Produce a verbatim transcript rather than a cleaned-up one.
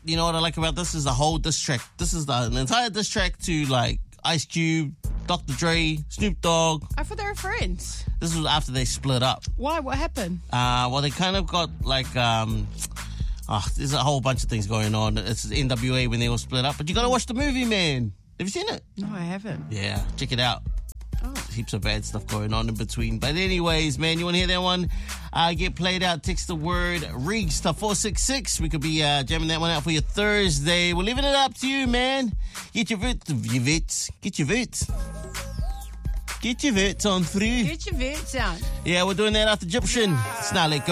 you know what I like about this is the whole diss track. This is the an entire diss track to like Ice Cube, Doctor Dre, Snoop Dogg. I thought they were friends. This was after they split up. Why? What happened? Uh, well, they kind of got like, um, oh, there's a whole bunch of things going on. It's N W A when they all split up. But you got to watch the movie, man. Have you seen it? No, I haven't. Yeah, check it out. Oh. Heaps of bad stuff going on in between. But anyways, man, you want to hear that one? Uh, get played out. Text the word Reeks to four six six. We could be uh, jamming that one out for your Thursday. We're leaving it up to you, man. Get your votes. Your votes. Get your votes. Get your votes on through. Get your votes out. Yeah, we're doing that after Egyptian. It's not let go.